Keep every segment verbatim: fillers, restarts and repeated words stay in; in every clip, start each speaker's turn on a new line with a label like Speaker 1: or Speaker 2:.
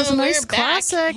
Speaker 1: was a nice classic.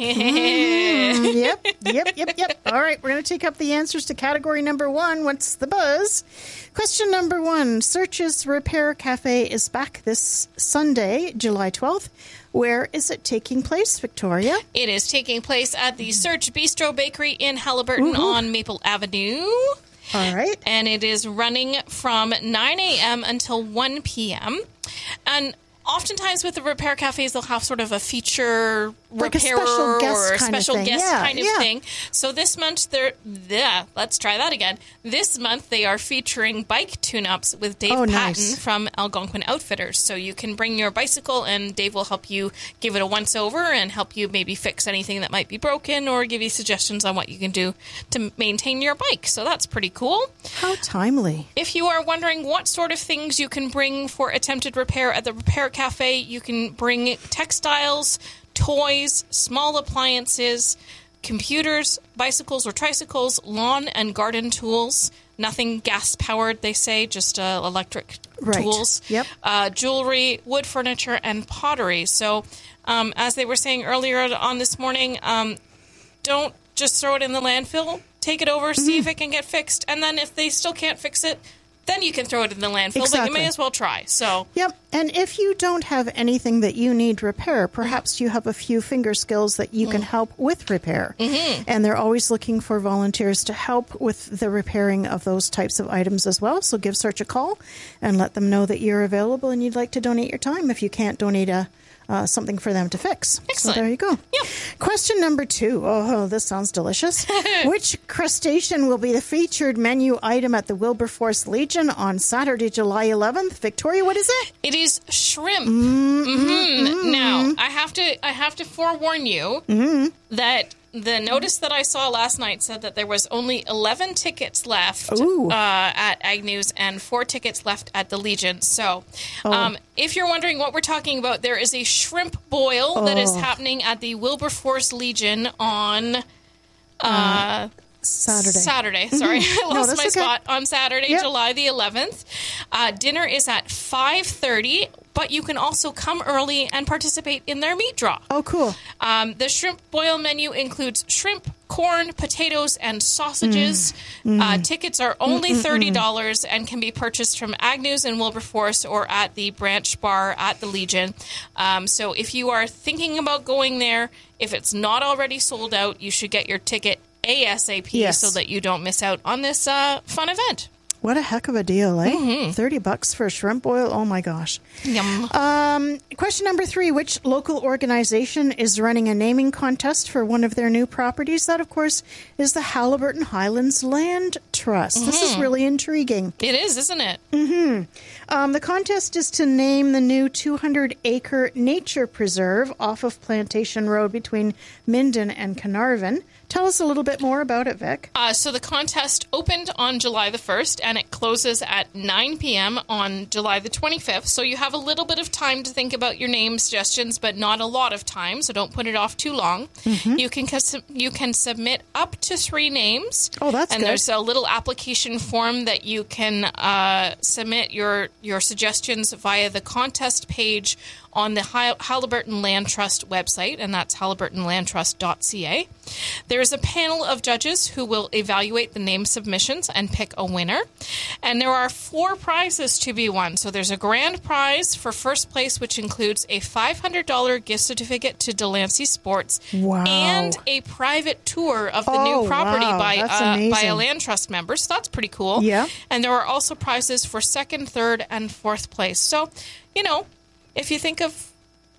Speaker 1: Mm, yep, yep, yep, yep. All right, we're going to take up the answers to category number one. What's the buzz? Question number one. Search's Repair Cafe is back this Sunday, July twelfth. Where is it taking place, Victoria?
Speaker 2: It is taking place at the Search Bistro Bakery in Haliburton Ooh. on Maple Avenue.
Speaker 1: All right.
Speaker 2: And it is running from nine a.m. until one p.m. And oftentimes with the repair cafes, they'll have sort of a feature
Speaker 1: like
Speaker 2: repairer
Speaker 1: a special guest
Speaker 2: or a
Speaker 1: kind
Speaker 2: special
Speaker 1: of
Speaker 2: guest
Speaker 1: yeah,
Speaker 2: kind of
Speaker 1: yeah.
Speaker 2: thing. So this month, they're, yeah, let's try that again. This month, they are featuring bike tune-ups with Dave
Speaker 1: oh,
Speaker 2: Patton
Speaker 1: nice.
Speaker 2: from Algonquin Outfitters. So you can bring your bicycle, and Dave will help you give it a once-over and help you maybe fix anything that might be broken or give you suggestions on what you can do to maintain your bike. So that's pretty cool.
Speaker 1: How timely.
Speaker 2: If you are wondering what sort of things you can bring for attempted repair at the Repair Cafe, you can bring textiles, toys, small appliances, computers, bicycles or tricycles, lawn and garden tools. Nothing gas-powered, they say, just uh, electric
Speaker 1: right.
Speaker 2: tools.
Speaker 1: Yep.
Speaker 2: Uh, jewelry, wood furniture, and pottery. So, um, as they were saying earlier on this morning, um, don't just throw it in the landfill. Take it over, mm-hmm. see if it can get fixed. And then if they still can't fix it, then you can throw it in the landfill,
Speaker 1: exactly.
Speaker 2: but you may as well try. So,
Speaker 1: yep. And if you don't have anything that you need repair, perhaps you have a few finger skills that you can help with repair.
Speaker 2: Mm-hmm.
Speaker 1: And they're always looking for volunteers to help with the repairing of those types of items as well. So give Search a call and let them know that you're available and you'd like to donate your time if you can't donate a Uh, something for them to fix.
Speaker 2: Excellent.
Speaker 1: So there you go.
Speaker 2: Yep.
Speaker 1: Question number two. Oh, this sounds delicious. Which crustacean will be the featured menu item at the Wilberforce Legion on Saturday, July eleventh? Victoria, what is it?
Speaker 2: It is shrimp.
Speaker 1: Mm-hmm.
Speaker 2: Mm-hmm. Now, I have to I have to forewarn you
Speaker 1: mm-hmm.
Speaker 2: that the notice that I saw last night said that there was only eleven tickets left
Speaker 1: Ooh.
Speaker 2: uh, at Agnew's and four tickets left at the Legion. So,
Speaker 1: oh.
Speaker 2: um, if you're wondering what we're talking about, there is a shrimp boil
Speaker 1: oh.
Speaker 2: that is happening at the Wilberforce Legion on uh,
Speaker 1: uh, Saturday.
Speaker 2: Saturday, sorry.
Speaker 1: Mm-hmm.
Speaker 2: I lost
Speaker 1: no,
Speaker 2: my
Speaker 1: okay.
Speaker 2: spot. On Saturday,
Speaker 1: yep.
Speaker 2: July the eleventh. Uh, dinner is at five thirty, but you can also come early and participate in their meat draw.
Speaker 1: Oh, cool.
Speaker 2: Um, the shrimp boil menu includes shrimp, corn, potatoes, and sausages.
Speaker 1: Mm. Mm.
Speaker 2: Uh, tickets are only thirty dollars and can be purchased from Agnew's in Wilberforce or at the branch bar at the Legion. Um, so if you are thinking about going there, if it's not already sold out, you should get your ticket ASAP
Speaker 1: yes.
Speaker 2: so that you don't miss out on this uh, fun event.
Speaker 1: What a heck of a deal, eh?
Speaker 2: Mm-hmm.
Speaker 1: thirty bucks for a shrimp boil? Oh, my gosh.
Speaker 2: Yum.
Speaker 1: Um, question number three. Which local organization is running a naming contest for one of their new properties? That, of course, is the Haliburton Highlands Land Trust. Mm-hmm. This is really intriguing.
Speaker 2: It is, isn't it?
Speaker 1: Mm-hmm. Um, the contest is to name the new two hundred acre nature preserve off of Plantation Road between Minden and Carnarvon. Tell us a little bit more about it, Vic.
Speaker 2: Uh, so the contest opened on July the first, and it closes at nine p.m. on July the twenty-fifth. So you have a little bit of time to think about your name suggestions, but not a lot of time, so don't put it off too long. Mm-hmm. You can you can submit up to three names.
Speaker 1: Oh, that's
Speaker 2: and
Speaker 1: good.
Speaker 2: And there's a little application form that you can uh, submit your, your suggestions via the contest page on the Haliburton Land Trust website, and that's haliburton land trust dot c a. There is a panel of judges who will evaluate the name submissions and pick a winner. And there are four prizes to be won. So there's a grand prize for first place, which includes a five hundred dollars gift certificate to Delancey Sports
Speaker 1: wow.
Speaker 2: and a private tour of the
Speaker 1: oh,
Speaker 2: new property
Speaker 1: wow.
Speaker 2: by
Speaker 1: uh,
Speaker 2: by a land trust member. So that's pretty cool.
Speaker 1: Yeah.
Speaker 2: And there are also prizes for second, third, and fourth place. So, you know, if you think of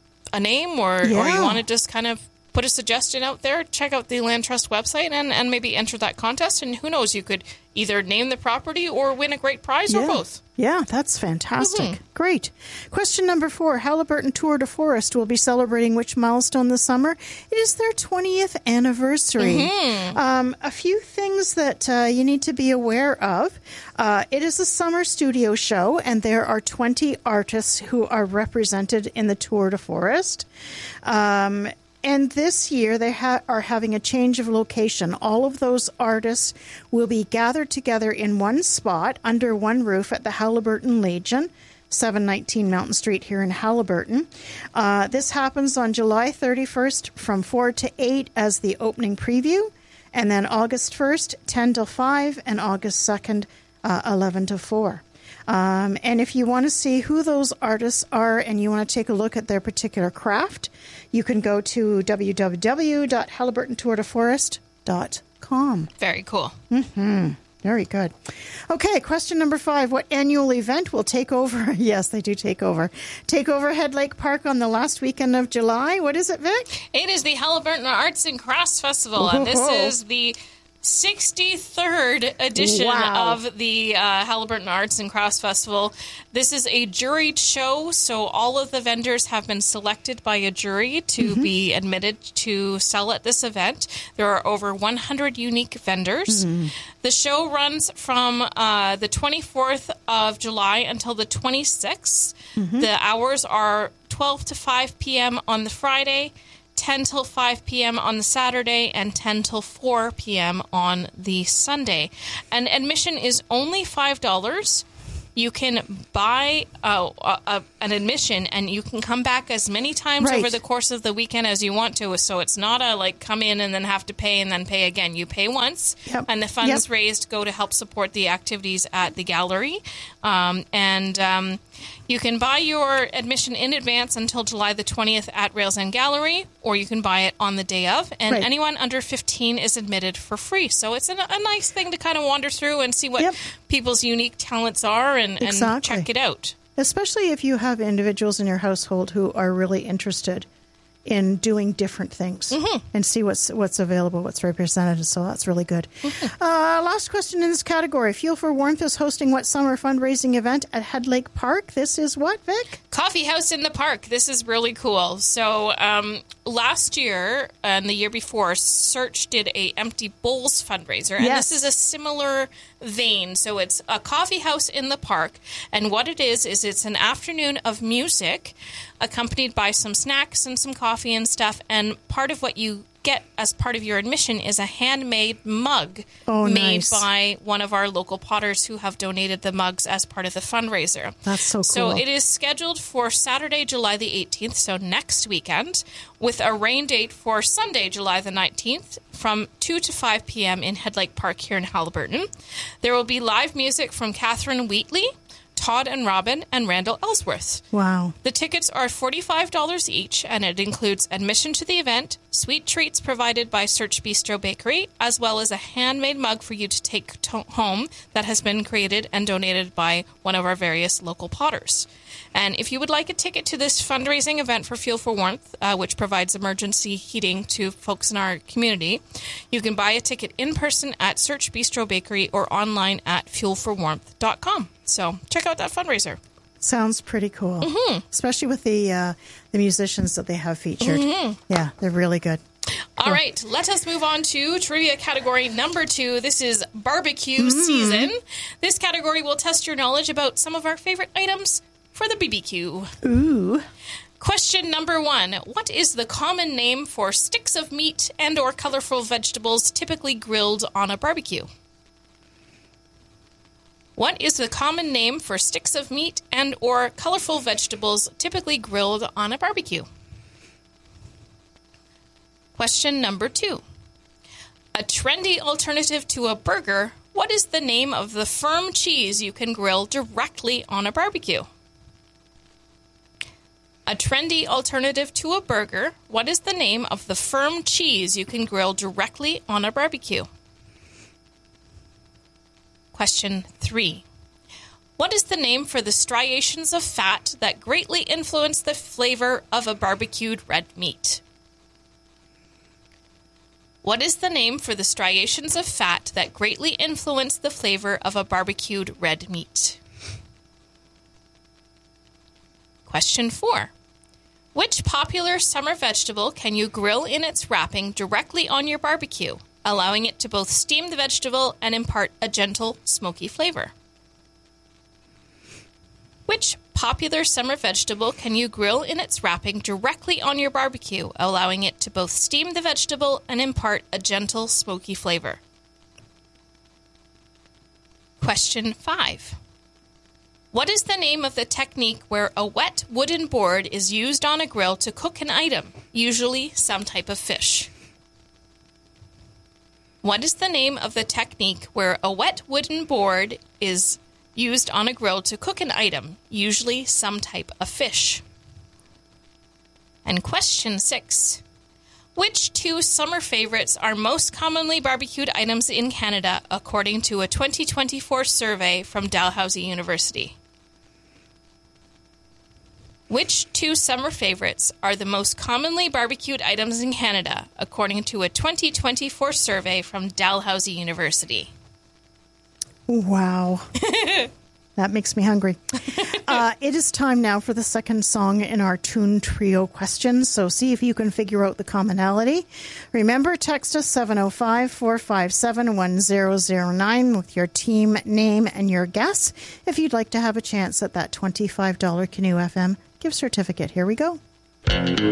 Speaker 2: a name or,
Speaker 1: yeah.
Speaker 2: or you want to just kind of put a suggestion out there, check out the Land Trust website and, and maybe enter that contest. And who knows, you could either name the property or win a great prize
Speaker 1: yeah.
Speaker 2: or both.
Speaker 1: Yeah, that's fantastic.
Speaker 2: Mm-hmm.
Speaker 1: Great. Question number four. Haliburton Tour de Forest will be celebrating which milestone this summer? It is their twentieth anniversary.
Speaker 2: Mm-hmm.
Speaker 1: Um, a few things that uh, you need to be aware of. Uh, it is a summer studio show, and there are twenty artists who are represented in the Tour de Forest. Um And this year, they ha- are having a change of location. All of those artists will be gathered together in one spot under one roof at the Haliburton Legion. seven nineteen Mountain Street here in Haliburton. Uh, this happens on July thirty-first from four to eight as the opening preview, and then August first, ten till five, and August second, uh, eleven to four. Um, and if you want to see who those artists are and you want to take a look at their particular craft, you can go to w w w dot haliburton tour de forest dot com.
Speaker 2: Very cool.
Speaker 1: Mm-hmm. Very good. Okay, question number five. What annual event will take over? Yes, they do take over. Take over Head Lake Park on the last weekend of July. What is it, Vic?
Speaker 2: It is the Haliburton Arts and Crafts Festival, and this is the sixty-third edition
Speaker 1: Wow.
Speaker 2: of the uh, Haliburton Arts and Crafts Festival. This is a juried show, so all of the vendors have been selected by a jury to mm-hmm. be admitted to sell at this event. There are over one hundred unique vendors. Mm-hmm. The show runs from uh, the twenty-fourth of July until the twenty-sixth. Mm-hmm. The hours are twelve to five p.m. on the Friday, ten till five p.m. on the Saturday, and ten till four p.m. on the Sunday. And admission is only five dollars. You can buy uh, a, an admission, and you can come back as many times
Speaker 1: right.
Speaker 2: over the course of the weekend as you want to. So it's not a, like, come in and then have to pay and then pay again. You pay once,
Speaker 1: yep.
Speaker 2: and the funds
Speaker 1: yep.
Speaker 2: raised go to help support the activities at the gallery. Um, and um, you can buy your admission in advance until July the twentieth at Rails End Gallery, or you can buy it on the day of. And
Speaker 1: right.
Speaker 2: anyone under fifteen is admitted for free. So it's a, a nice thing to kind of wander through and see what
Speaker 1: yep. people's
Speaker 2: people's unique talents are and,
Speaker 1: exactly.
Speaker 2: and check it out.
Speaker 1: Especially if you have individuals in your household who are really interested in doing different things
Speaker 2: mm-hmm.
Speaker 1: and see what's what's available, what's represented. So that's really good. Mm-hmm. Uh, last question in this category. Fuel for Warmth is hosting what summer fundraising event at Head Lake Park? This is what, Vic?
Speaker 2: Coffee House in the Park. This is really cool. So um, last year and the year before, Search did a Empty Bowls fundraiser. And
Speaker 1: yes.
Speaker 2: this is a similar vein. So it's a coffee house in the park. And what it is, is it's an afternoon of music accompanied by some snacks and some coffee and stuff. And part of what you get as part of your admission is a handmade mug
Speaker 1: oh,
Speaker 2: made
Speaker 1: nice.
Speaker 2: by one of our local potters who have donated the mugs as part of the fundraiser.
Speaker 1: That's so cool.
Speaker 2: So it is scheduled for Saturday, July the eighteenth, so next weekend, with a rain date for Sunday, July the nineteenth, from two to five p.m. in Head Lake Park here in Haliburton. There will be live music from Catherine Wheatley, Todd and Robin, and Randall Ellsworth.
Speaker 1: Wow.
Speaker 2: The tickets are forty-five dollars each, and it includes admission to the event, sweet treats provided by Search Bistro Bakery, as well as a handmade mug for you to take to home that has been created and donated by one of our various local potters. And if you would like a ticket to this fundraising event for Fuel for Warmth, uh, which provides emergency heating to folks in our community, you can buy a ticket in person at Search Bistro Bakery or online at fuel for warmth dot com. So check out that fundraiser.
Speaker 1: Sounds pretty cool,
Speaker 2: mm-hmm.
Speaker 1: especially with the uh, the musicians that they have featured.
Speaker 2: Mm-hmm.
Speaker 1: Yeah, they're really good.
Speaker 2: All
Speaker 1: cool.
Speaker 2: right, let us move on to trivia category number two. This is barbecue mm-hmm. season. This category will test your knowledge about some of our favorite items for the B B Q.
Speaker 1: Ooh.
Speaker 2: Question number one. What is the common name for sticks of meat and or colorful vegetables typically grilled on a barbecue? What is the common name for sticks of meat and or colorful vegetables typically grilled on a barbecue? Question number two. A trendy alternative to a burger, what is the name of the firm cheese you can grill directly on a barbecue? A trendy alternative to a burger, what is the name of the firm cheese you can grill directly on a barbecue? Question three. What is the name for the striations of fat that greatly influence the flavor of a barbecued red meat? What is the name for the striations of fat that greatly influence the flavor of a barbecued red meat? Question four. Which popular summer vegetable can you grill in its wrapping directly on your barbecue, allowing it to both steam the vegetable and impart a gentle, smoky flavor? Which popular summer vegetable can you grill in its wrapping directly on your barbecue, allowing it to both steam the vegetable and impart a gentle, smoky flavor? Question five. What is the name of the technique where a wet wooden board is used on a grill to cook an item, usually some type of fish? What is the name of the technique where a wet wooden board is used on a grill to cook an item, usually some type of fish? And question six. Which two summer favorites are most commonly barbecued items in Canada, according to a twenty twenty-four survey from Dalhousie University? Which two summer favorites are the most commonly barbecued items in Canada, according to a twenty twenty-four survey from Dalhousie University?
Speaker 1: Wow. That makes me hungry. Uh, it is time now for the second song in our Tune Trio questions, so see if you can figure out the commonality. Remember, text us seven oh five, four five seven, one oh oh nine with your team name and your guess if you'd like to have a chance at that twenty-five dollars Canoe F M gift certificate. Here we go.